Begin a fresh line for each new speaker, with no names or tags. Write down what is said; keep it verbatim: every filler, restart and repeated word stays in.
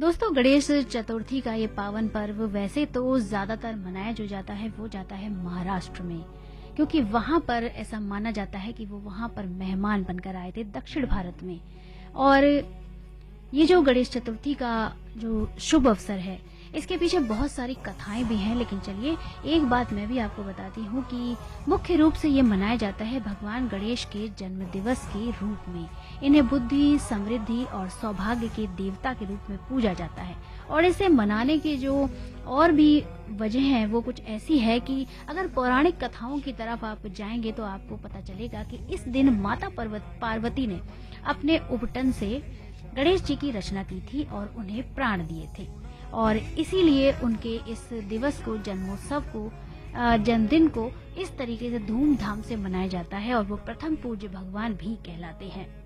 दोस्तों, गणेश चतुर्थी का ये पावन पर्व वैसे तो ज्यादातर मनाया जो जाता है वो जाता है महाराष्ट्र में, क्योंकि वहां पर ऐसा माना जाता है कि वो वहां पर मेहमान बनकर आए थे दक्षिण भारत में। और ये जो गणेश चतुर्थी का जो शुभ अवसर है, इसके पीछे बहुत सारी कथाएं भी हैं। लेकिन चलिए एक बात मैं भी आपको बताती हूँ कि मुख्य रूप से ये मनाया जाता है भगवान गणेश के जन्म दिवस के रूप में। इन्हें बुद्धि, समृद्धि और सौभाग्य के देवता के रूप में पूजा जाता है। और इसे मनाने की जो और भी वजह है वो कुछ ऐसी है कि अगर पौराणिक कथाओं की तरफ आप जाएंगे तो आपको पता चलेगा कि इस दिन माता पार्वती ने अपने उपटन से गणेश जी की रचना की थी और उन्हें प्राण दिए थे। और इसीलिए उनके इस दिवस को, जन्मोत्सव को, जन्मदिन को इस तरीके से धूमधाम से मनाया जाता है और वो प्रथम पूज्य भगवान भी कहलाते हैं।